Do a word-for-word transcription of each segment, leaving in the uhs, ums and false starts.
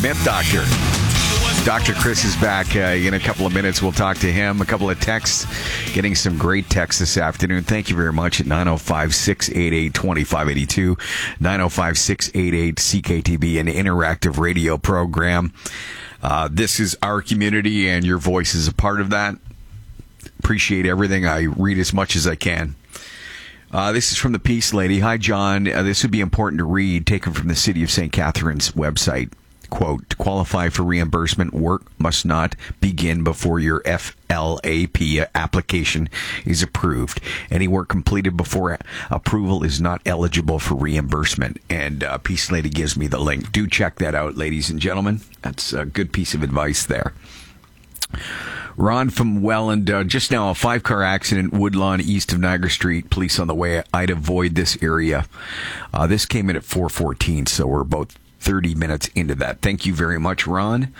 Myth Doctor. Doctor Chris is back uh, in a couple of minutes. We'll talk to him. A couple of texts. Getting some great texts this afternoon. Thank you very much at nine oh five, six eight eight, two five eight two. nine oh five, six eight eight, C K T B, an interactive radio program. Uh, this is our community, and your voice is a part of that. Appreciate everything. I read as much as I can. Uh, this is from the Peace Lady. Hi, John. Uh, this would be important to read, taken from the City of Saint Catharines website. Quote, to qualify for reimbursement, work must not begin before your F L A P application is approved. Any work completed before approval is not eligible for reimbursement. And uh, Peace Lady gives me the link. Do check that out, ladies and gentlemen. That's a good piece of advice there. Ron from Welland, uh, just now a five-car accident, Woodlawn, east of Niagara Street. Police on the way. I'd avoid this area. Uh, this came in at four fourteen, so we're about thirty minutes into that. Thank you very much, Ron.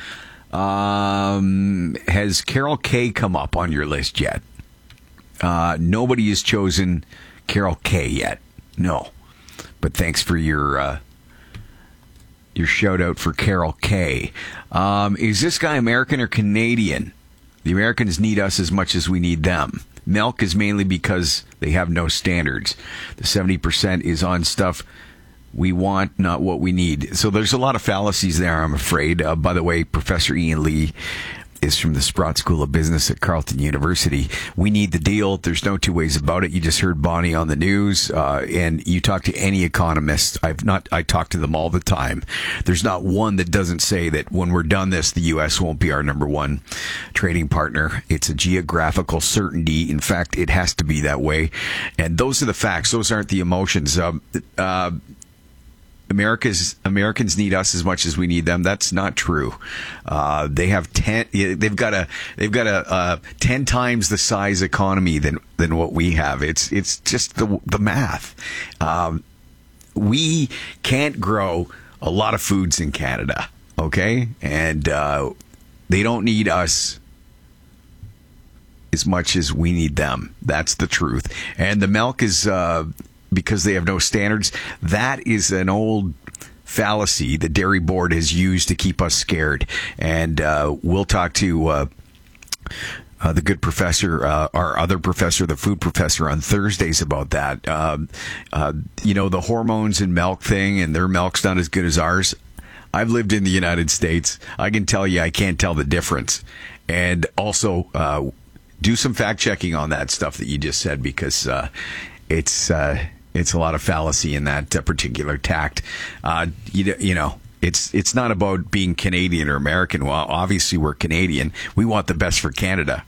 Um, has Carol Kay come up on your list yet? Uh, nobody has chosen Carol Kay yet. No. But thanks for your uh, your shout out for Carol Kay. Um, is this guy American or Canadian? The Americans need us as much as we need them. Milk is mainly because they have no standards. The seventy percent is on stuff we want, not what we need. So there's a lot of fallacies there, I'm afraid. Uh, by the way, Professor Ian Lee is from the Sprott School of Business at Carleton University. We need the deal. There's no two ways about it. You just heard Bonnie on the news, uh, and you talk to any economist. I've not, I talk to them all the time. There's not one that doesn't say that when we're done this, the U S won't be our number one trading partner. It's a geographical certainty. In fact, it has to be that way. And those are the facts. Those aren't the emotions. Um, uh, America's Americans need us as much as we need them. That's not true. Uh, they have ten. They've got a. They've got a, uh, ten times the size economy than than what we have. It's it's just the the math. Um, we can't grow a lot of foods in Canada. Okay, and uh, they don't need us as much as we need them. That's the truth. And the milk is. Uh, because they have no standards. That is an old fallacy the Dairy Board has used to keep us scared. And uh, we'll talk to uh, uh, the good professor, uh, our other professor, the food professor, on Thursdays about that. Um, uh, you know, the hormones in milk thing, and their milk's not as good as ours. I've lived in the United States. I can tell you I can't tell the difference. And also uh, do some fact checking on that stuff that you just said, because uh, it's... Uh, It's a lot of fallacy in that uh, particular tact. Uh, you, you know, it's it's not about being Canadian or American. Well, obviously we're Canadian. We want the best for Canada.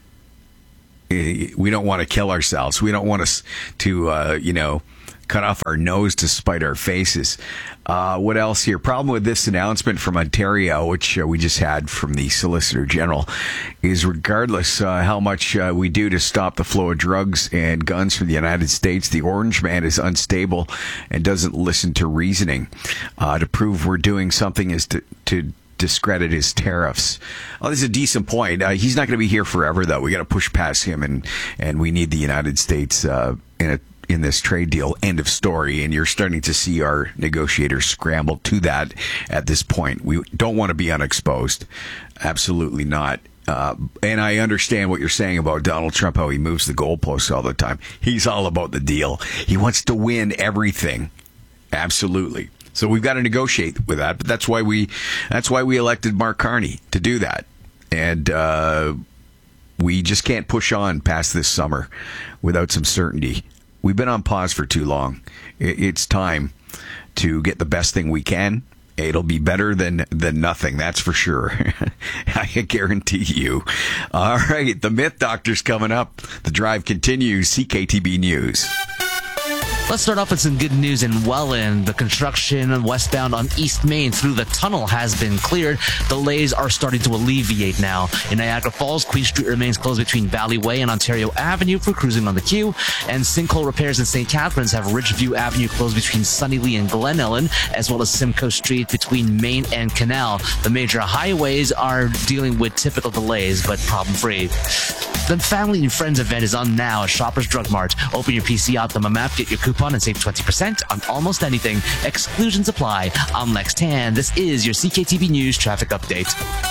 We don't want to kill ourselves. We don't want us to, uh, you know, cut off our nose to spite our faces. Uh, what else here? Problem with this announcement from Ontario, which uh, we just had from the Solicitor General, is regardless uh, how much uh, we do to stop the flow of drugs and guns from the United States, the Orange Man is unstable and doesn't listen to reasoning. Uh, to prove we're doing something is to, to discredit his tariffs. Oh, this is a decent point. Uh, he's not going to be here forever, though. We got to push past him, and, and we need the United States uh, in a in this trade deal. End of story. And you're starting to see our negotiators scramble to that at this point. We don't want to be unexposed. Absolutely not. Uh, and I understand what you're saying about Donald Trump, how he moves the goalposts all the time. He's all about the deal. He wants to win everything. Absolutely. So we've got to negotiate with that. But that's why we, that's why we elected Mark Carney to do that. And, uh, we just can't push on past this summer without some certainty. We've been on pause for too long. It's time to get the best thing we can. It'll be better than, than nothing, that's for sure. I guarantee you. All right, the Myth Doctor's coming up. The drive continues. C K T B News. Let's start off with some good news in Welland. The construction westbound on East Main through the tunnel has been cleared. Delays are starting to alleviate now. In Niagara Falls, Queen Street remains closed between Valley Way and Ontario Avenue for cruising on the queue. And sinkhole repairs in Saint Catharines have Ridgeview Avenue closed between Sunnylee and Glen Ellen, as well as Simcoe Street between Main and Canal. The major highways are dealing with typical delays, but problem-free. The Family and Friends event is on now at Shoppers Drug Mart. Open your P C Optimum app, get your coupon coupon and save twenty percent on almost anything. Exclusions apply. I'm Lex Tan. This is your C K T V News traffic update.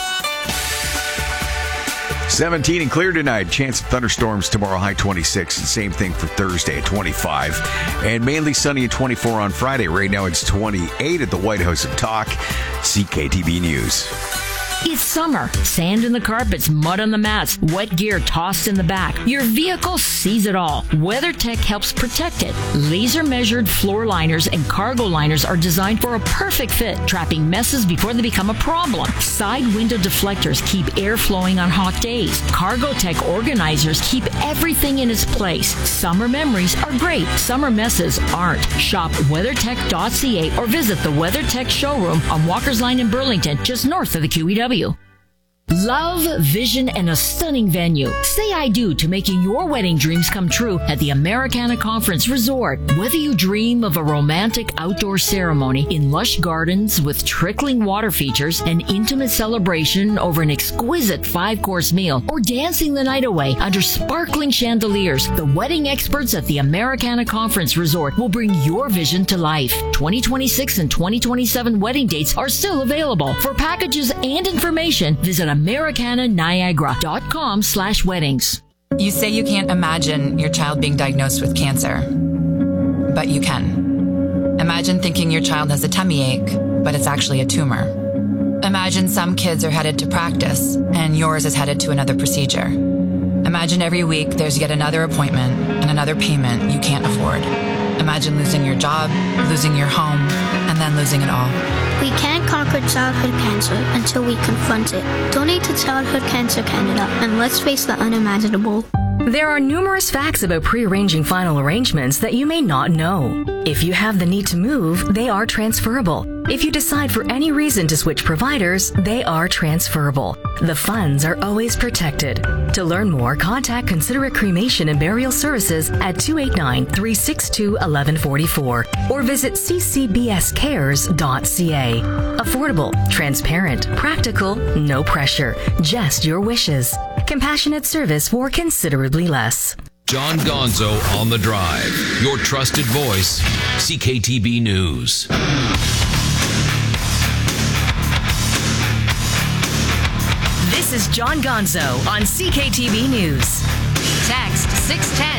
seventeen and clear tonight. Chance of thunderstorms tomorrow, high twenty-six. And same thing for Thursday at twenty-five. And mainly sunny at twenty-four on Friday. Right now it's twenty-eight at the White House of Talk. C K T V News. It's summer. Sand in the carpets, mud on the mats, wet gear tossed in the back. Your vehicle sees it all. WeatherTech helps protect it. Laser-measured floor liners and cargo liners are designed for a perfect fit, trapping messes before they become a problem. Side window deflectors keep air flowing on hot days. Cargotech organizers keep everything in its place. Summer memories are great. Summer messes aren't. Shop weathertech dot c a or visit the WeatherTech showroom on Walker's Line in Burlington, just north of the Q E W. Love, vision, and a stunning venue. Say I do to making your wedding dreams come true at the Americana Conference Resort. Whether you dream of a romantic outdoor ceremony in lush gardens with trickling water features, an intimate celebration over an exquisite five-course meal, or dancing the night away under sparkling chandeliers, the wedding experts at the Americana Conference Resort will bring your vision to life. twenty twenty-six and twenty twenty-seven wedding dates are still available. For packages and information, visit Americana Niagara dot com slash weddings. You say you can't imagine your child being diagnosed with cancer, but you can. Imagine thinking your child has a tummy ache, but it's actually a tumor. Imagine some kids are headed to practice, and yours is headed to another procedure. Imagine every week there's yet another appointment and another payment you can't afford. Imagine losing your job, losing your home, and then losing it all. We can't conquer childhood cancer until we confront it. Donate to Childhood Cancer Canada, and let's face the unimaginable. There are numerous facts about pre-arranging final arrangements that you may not know. If you have the need to move, they are transferable. If you decide for any reason to switch providers, they are transferable. The funds are always protected. To learn more, contact Considerate Cremation and Burial Services at two eight nine, three six two, one one four four or visit c c b s cares dot c a. Affordable, transparent, practical, no pressure, just your wishes. Compassionate service for considerably less. John Gonzo on the Drive, your trusted voice, C K T B News. This is John Gonzo on C K T B News. Text six ten